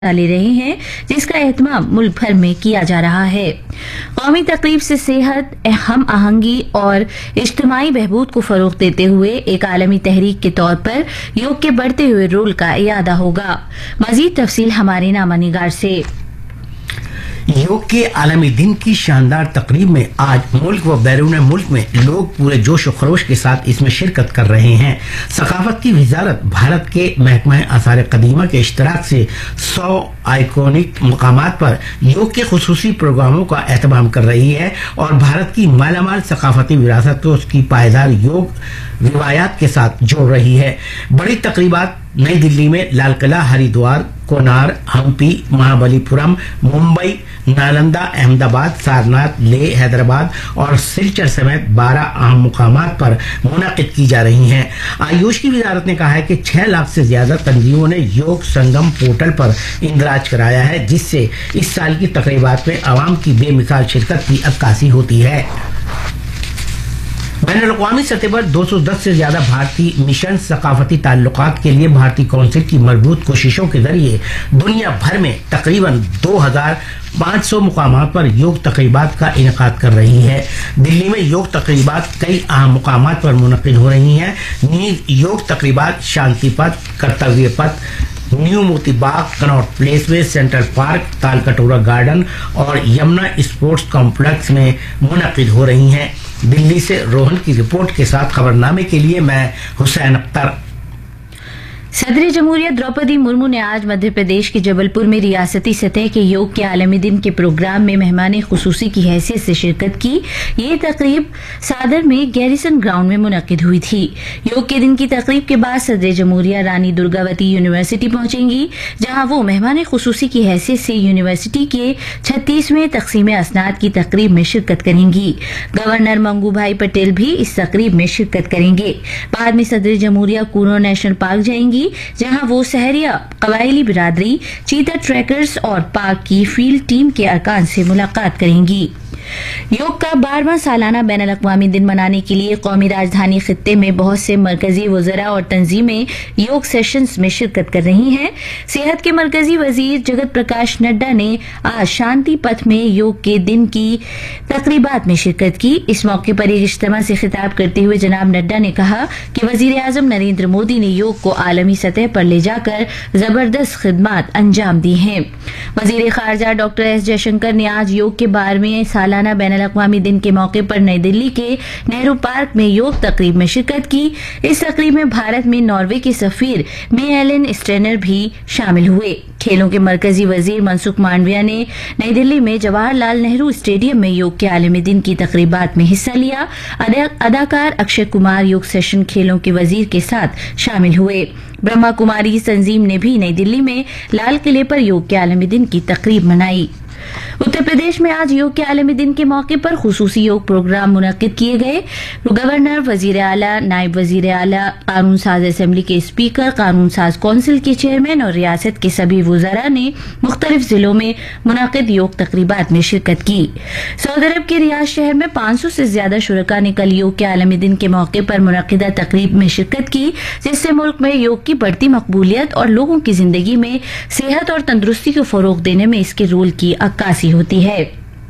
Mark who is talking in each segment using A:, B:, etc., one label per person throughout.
A: ले रहे हैं, जिसका एहतमाम मुल्क भर में किया जा रहा है। कौमी तकरीब से सेहत, हम आहंगी और इज्तिमाई बहबूद को फरोग देते हुए एक आलमी तहरीक के तौर पर योग के बढ़ते हुए रोल का इयादा होगा। मजीद तफसील हमारे नामानिगार से।
B: योग के आलमी दिन की शानदार तकरीब में आज मुल्क व बैरून मुल्क में लोग पूरे जोश व खरोश के साथ इसमें शिरकत कर रहे हैं। सकाफत की वजारत भारत के महकमा आसार कदीमा के इश्तराक से 100 आइकॉनिक मकामात पर योग के खुसूसी प्रोग्रामों का एहतमाम कर रही है और भारत की मालामाल सकाफती विरासत को उसकी पायदार योग रिवायात के साथ जोड़ रही है। बड़ी तकरीबात नई दिल्ली में लाल किला, हरिद्वार, कोनार, हम्पी, महाबलीपुरम, मुंबई, नालंदा, अहमदाबाद, सारनाथ, लेह, हैदराबाद और सिलचर समेत 12 अहम मुकामात पर मुनाकिद की जा रही हैं। आयुष की वजारत ने कहा है कि 6 लाख से ज्यादा तंजीमों ने योग संगम पोर्टल पर इंदराज कराया है, जिससे इस साल की तकरीबात में आवाम की बेमिसाल शिरकत की अक्कासी होती है। बैनुल-अक़वामी सतह पर 210 से ज्यादा भारतीय मिशन सकाफती ताल्लुकात के लिए भारतीय काउंसिल की मजबूत कोशिशों के जरिए दुनिया भर में तकरीबन 2500 मुकामात पर योग तकरीबात का इनेकाद कर रही है। दिल्ली में योग तकरीबात कई अहम मुकामात पर मुनक़िद हो रही हैं। नीज योग तकरीबात शांति पथ, कर्तव्य पथ, new Moti Bagh, Connaught place वे, सेंट्रल पार्क, तालकटोरा गार्डन और यमुना स्पोर्ट्स कॉम्प्लेक्स में मुनक़िद हो रही हैं। दिल्ली से रोहन की रिपोर्ट के साथ खबरनामे के लिए मैं हुसैन अख्तर।
A: सदर जमहूरिया द्रौपदी मुर्मू ने आज मध्य प्रदेश के जबलपुर में रियासती सतह के योग के आलमी दिन के प्रोग्राम में मेहमान खुसूसी की हैसियत से शिरकत की। ये तकरीब सादर में गैरिसन ग्राउंड में मुनक़िद हुई थी। योग के दिन की तकरीब के बाद सदर जमहूरिया रानी दुर्गावती यूनिवर्सिटी पहुंचेंगी, जहां वो मेहमान खुसूसी की हैसियत से यूनिवर्सिटी के 36वें तकसीम असनाद की तकरीब में शिरकत करेंगी। गवर्नर मंगू भाई पटेल भी इस तकरीब में शिरकत करेंगे। बाद में सदर जमहूरिया कूनो नेशनल पार्क जाएंगी, जहां वो सहरिया कबायली बिरादरी, चीता ट्रैकर्स और पार्क की फील्ड टीम के अरकान से मुलाकात करेंगी। योग का 12वां सालाना बैनुल-अक़वामी दिन मनाने के लिए कौमी राजधानी खित्ते में बहुत से मरकजी वज़रा और तंजीमें योग सेशंस में शिरकत कर रही हैं। सेहत के मरकजी वजीर जगत प्रकाश नड्डा ने आज शांति पथ में योग के दिन की तकरीबात में शिरकत की। इस मौके पर एक इज्तिमा से खिताब करते हुए जनाब नड्डा ने कहा कि वजीर आजम नरेंद्र मोदी ने योग को आलमी सतह पर ले जाकर जबरदस्त खिदमात अंजाम दी हैं। वजीर खारजा डॉक्टर एस जयशंकर ने आज योग के 12वें सालाना बैनुल-अक़वामी दिन के मौके पर नई दिल्ली के नेहरू पार्क में योग तकरीब में शिरकत की। इस तकरीब में भारत में नॉर्वे के सफीर मे एलन स्टेनर भी शामिल हुए। खेलों के मरकजी वजीर मनसुख मांडविया ने नई दिल्ली में जवाहरलाल नेहरू स्टेडियम में योग के आलमी दिन की तकरीबात में हिस्सा लिया। अदाकार अक्षय कुमार योग सेशन खेलों के वजीर के साथ शामिल हुए। ब्रह्मा कुमारी तंजीम ने भी नई दिल्ली में लाल किले पर योग के आलमी दिन की तकरीब मनाई। उत्तर प्रदेश में आज योग के आलमी दिन के मौके पर खुसूसी योग प्रोग्राम मुनक़िद किए गए। गवर्नर, वजीर आला, नायब वजीर आला, कानून साज असेंबली के स्पीकर, कानून साज कौंसिल के चेयरमैन और रियासत के सभी वज़रा ने मुख्तलिफ जिलों में मुनक़िद योग तकरीबात में शिरकत की। सऊदी अरब के रियाद शहर में 500 से ज्यादा शुरका ने कल योग के आलमी दिन के मौके पर मुनक़िदा तकरीब में शिरकत की, जिससे मुल्क में योग की बढ़ती मकबूलियत और लोगों की जिंदगी में सेहत और तंदुरुस्ती को फरोग देने में इसके रोल की अक्कासी होती है।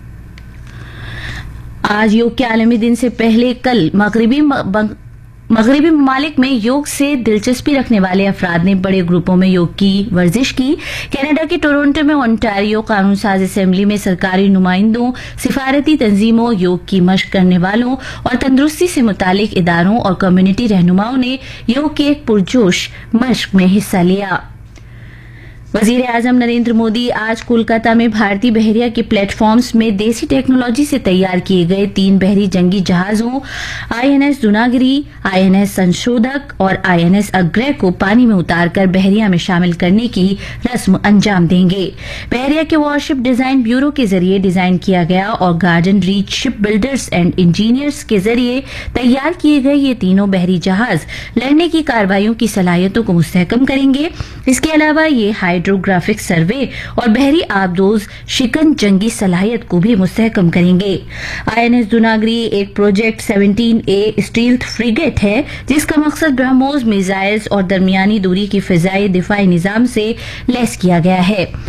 A: आज योग के आलमी दिन से पहले कल मगरबी ममालिक में योग से दिलचस्पी रखने वाले अफराद ने बड़े ग्रुपों में योग की वर्जिश की। कनाडा के टोरंटो में ओंटारियो कानून साज असेंबली में सरकारी नुमाइंदों, सिफारती तंजीमों, योग की मशक करने वालों और तंदुरुस्ती से मुतालिक इदारों और कम्युनिटी रहनुमाओं ने योग की एक पुरजोश मशक में हिस्सा लिया। वजीर आजम नरेंद्र मोदी आज कोलकाता में भारतीय बहरिया के प्लेटफॉर्म्स में देसी टेक्नोलॉजी से तैयार किए गए 3 बहरी जंगी जहाजों INS दुनागिरी, INS संशोधक और INS अग्रय को पानी में उतारकर बहरिया में शामिल करने की रस्म अंजाम देंगे। बहरिया के वॉरशिप डिजाइन ब्यूरो के जरिए डिजाइन किया गया और garden reach ship builders and engineers के जरिए तैयार किए गए ये तीनों बहरी जहाज लड़ने की कार्रवाइयों की सलाहियतों को मुस्तहकम करेंगे। इसके अलावा ये हाइड्रोग्राफिक सर्वे और बहरी आबदोज शिकन जंगी सलाहियत को भी मुस्तहकम करेंगे। INS दुनागरी एक प्रोजेक्ट 17A स्टील्थ फ्रिगेट है जिसका मकसद ब्रह्मोस मिसाइल्स और दरमियानी दूरी की फिजाई दिफाई निजाम से लैस किया गया है।